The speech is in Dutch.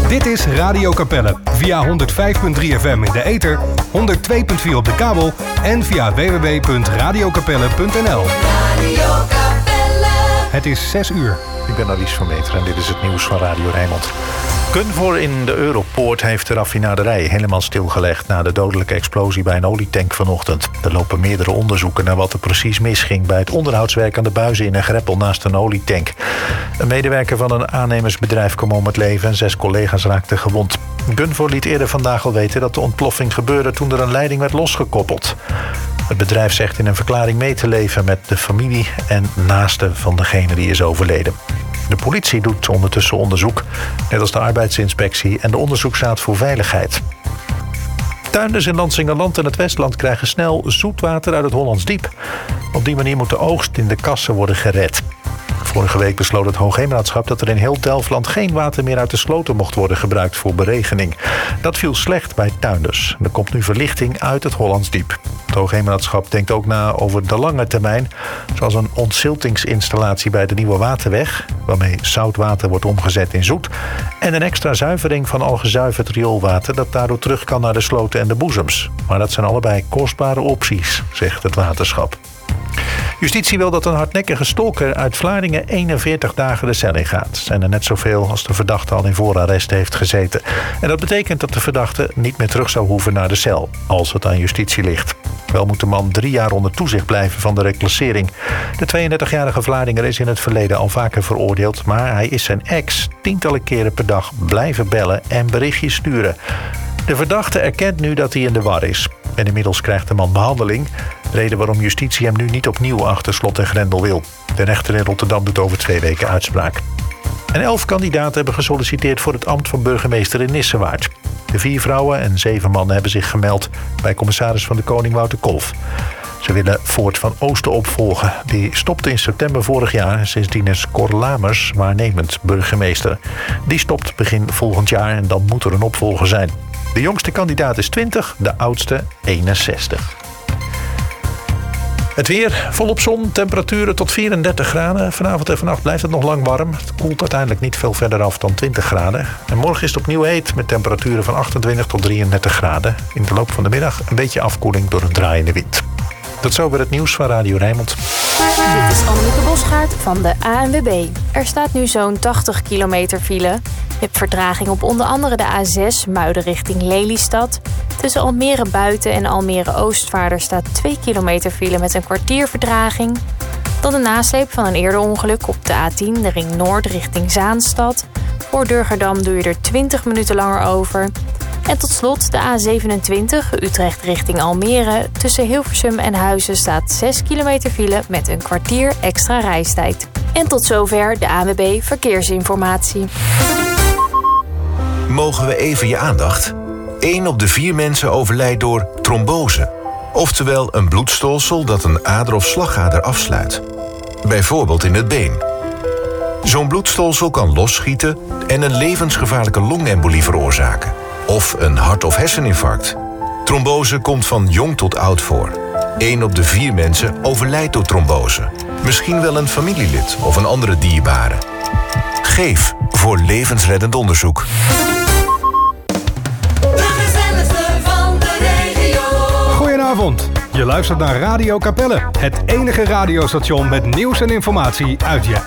Dit is Radio Capelle via 105.3 FM in de ether, 102.4 op de kabel en via www.radiocapelle.nl. Radio Capelle. Het is 6 uur. Ik ben Alice van Meter en dit is het nieuws van Radio Rijnmond. Gunvor in de Europoort heeft de raffinaderij helemaal stilgelegd na de dodelijke explosie bij een olietank vanochtend. Er lopen meerdere onderzoeken naar wat er precies misging bij het onderhoudswerk aan de buizen in een greppel naast een olietank. Een medewerker van een aannemersbedrijf kwam om het leven en 6 collega's raakten gewond. Gunvor liet eerder vandaag al weten dat de ontploffing gebeurde toen er een leiding werd losgekoppeld. Het bedrijf zegt in een verklaring mee te leven met de familie en naasten van degene die is overleden. De politie doet ondertussen onderzoek, net als de arbeidsinspectie en de onderzoeksraad voor veiligheid. Tuinders in Lansingerland en het Westland krijgen snel zoetwater uit het Hollands Diep. Op die manier moet de oogst in de kassen worden gered. Vorige week besloot het Hoogheemraadschap dat er in heel Delfland geen water meer uit de sloten mocht worden gebruikt voor beregening. Dat viel slecht bij tuinders. Er komt nu verlichting uit het Hollands Diep. Het Hoogheemraadschap denkt ook na over de lange termijn, zoals een ontziltingsinstallatie bij de Nieuwe Waterweg, waarmee zoutwater wordt omgezet in zoet, en een extra zuivering van al gezuiverd rioolwater dat daardoor terug kan naar de sloten en de boezems. Maar dat zijn allebei kostbare opties, zegt het waterschap. Justitie wil dat een hardnekkige stalker uit Vlaardingen 41 dagen de cel in gaat. Zijn er net zoveel als de verdachte al in voorarrest heeft gezeten. En dat betekent dat de verdachte niet meer terug zou hoeven naar de cel, als het aan justitie ligt. Wel moet de man 3 jaar onder toezicht blijven van de reclassering. De 32-jarige Vlaardinger is in het verleden al vaker veroordeeld, maar hij is zijn ex tientallen keren per dag blijven bellen en berichtjes sturen. De verdachte erkent nu dat hij in de war is. En inmiddels krijgt de man behandeling. Reden waarom justitie hem nu niet opnieuw achter slot en grendel wil. De rechter in Rotterdam doet over 2 weken uitspraak. En 11 kandidaten hebben gesolliciteerd voor het ambt van burgemeester in Nissewaard. De 4 vrouwen en 7 mannen hebben zich gemeld bij commissaris van de Koning Wouter Kolff. Ze willen Voort van Oosten opvolgen. Die stopte in september vorig jaar. Sindsdien is Cor Lamers waarnemend burgemeester. Die stopt begin volgend jaar en dan moet er een opvolger zijn. De jongste kandidaat is 20, de oudste 61. Het weer, volop zon, temperaturen tot 34 graden. Vanavond en vannacht blijft het nog lang warm. Het koelt uiteindelijk niet veel verder af dan 20 graden. En morgen is het opnieuw heet met temperaturen van 28 tot 33 graden. In de loop van de middag een beetje afkoeling door een draaiende wind. Tot zover het nieuws van Radio Rijnmond. Dit is Annemieke Bosgaard van de ANWB. Er staat nu zo'n 80 kilometer file. Je hebt vertraging op onder andere de A6 Muiden richting Lelystad. Tussen Almere Buiten en Almere Oostvaarder staat 2 kilometer file met een kwartier vertraging. Dan de nasleep van een eerder ongeluk op de A10, de Ring Noord richting Zaanstad. Voor Durgerdam doe je er 20 minuten langer over. En tot slot de A27 Utrecht richting Almere. Tussen Hilversum en Huizen staat 6 kilometer file met een kwartier extra reistijd. En tot zover de ANWB Verkeersinformatie. Mogen we even je aandacht? 1 op de 4 mensen overlijdt door trombose. Oftewel een bloedstolsel dat een ader of slagader afsluit. Bijvoorbeeld in het been. Zo'n bloedstolsel kan losschieten en een levensgevaarlijke longembolie veroorzaken. Of een hart- of herseninfarct. Trombose komt van jong tot oud voor. 1 op de 4 mensen overlijdt door trombose. Misschien wel een familielid of een andere dierbare. Geef voor levensreddend onderzoek. Goedenavond. Je luistert naar Radio Capelle. Het enige radiostation met nieuws en informatie uit je